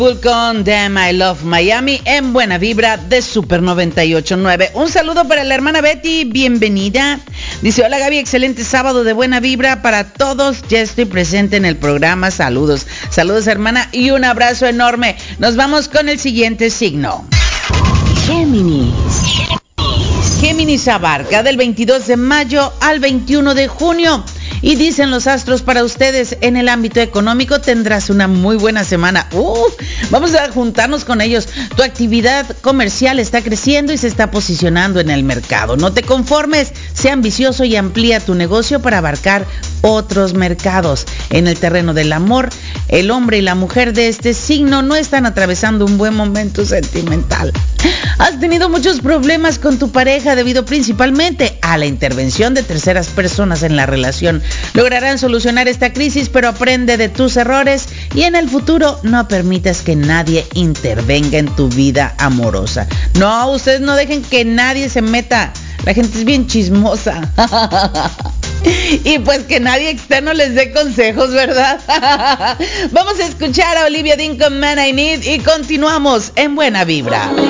Con Damn I Love Miami en Buena Vibra de Super 98.9. Un saludo para la hermana Betty, bienvenida. Dice, hola Gaby, excelente sábado de Buena Vibra para todos. Ya estoy presente en el programa, saludos. Saludos hermana y un abrazo enorme. Nos vamos con el siguiente signo. Géminis abarca del 22 de mayo al 21 de junio. Y dicen los astros para ustedes, en el ámbito económico tendrás una muy buena semana. Vamos a juntarnos con ellos. Tu actividad comercial está creciendo y se está posicionando en el mercado. No te conformes, sea ambicioso y amplía tu negocio para abarcar otros mercados. En el terreno del amor, el hombre y la mujer de este signo no están atravesando un buen momento sentimental. Has tenido muchos problemas con tu pareja debido principalmente a la intervención de terceras personas en la relación. Lograrán solucionar esta crisis, pero aprende de tus errores y en el futuro no permitas que nadie intervenga en tu vida amorosa. No, ustedes no dejen que nadie se meta. La gente es bien chismosa. Y pues que nadie externo les dé consejos, ¿verdad? Vamos a escuchar a Olivia Dean con Man I Need y continuamos en Buena Vibra.